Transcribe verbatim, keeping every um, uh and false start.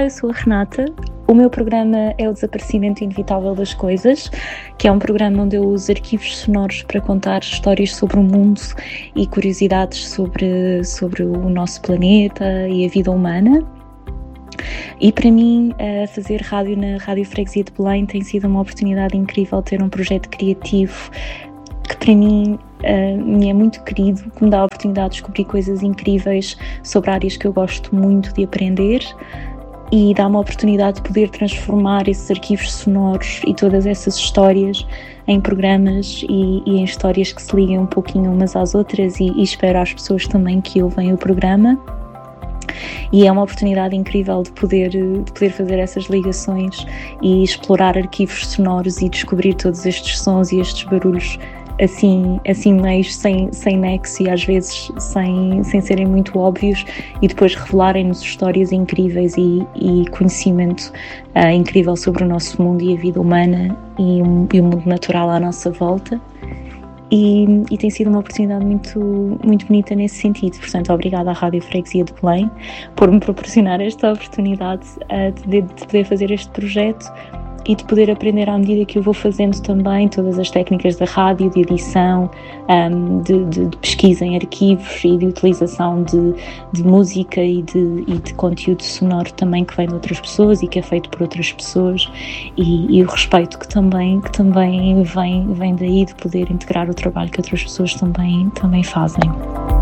Olá, eu sou a Renata. O meu programa é o Desaparecimento Inevitável das Coisas, que é um programa onde eu uso arquivos sonoros para contar histórias sobre o mundo e curiosidades sobre, sobre o nosso planeta e a vida humana. E para mim, fazer rádio na Rádio Freguesia de Belém tem sido uma oportunidade incrível, ter um projeto criativo que para mim uh, me é muito querido, que me dá a oportunidade de descobrir coisas incríveis sobre áreas que eu gosto muito de aprender e dá-me a oportunidade de poder transformar esses arquivos sonoros e todas essas histórias em programas e, e em histórias que se liguem um pouquinho umas às outras e, e espero às pessoas também que ouvem o programa. E é uma oportunidade incrível de poder, de poder fazer essas ligações e explorar arquivos sonoros e descobrir todos estes sons e estes barulhos assim, assim meio sem, sem nexo e às vezes sem, sem serem muito óbvios e depois revelarem-nos histórias incríveis e, e conhecimento uh, incrível sobre o nosso mundo e a vida humana e, um, e o mundo natural à nossa volta. E, e tem sido uma oportunidade muito, muito bonita nesse sentido. Portanto, obrigada à Rádio Freguesia de Belém por me proporcionar esta oportunidade uh, de, de poder fazer este projeto e de poder aprender à medida que eu vou fazendo também todas as técnicas da rádio, de edição, um, de, de, de pesquisa em arquivos e de utilização de, de música e de, e de conteúdo sonoro também que vem de outras pessoas e que é feito por outras pessoas e, e o respeito que também, que também vem, vem daí de poder integrar o trabalho que outras pessoas também, também fazem.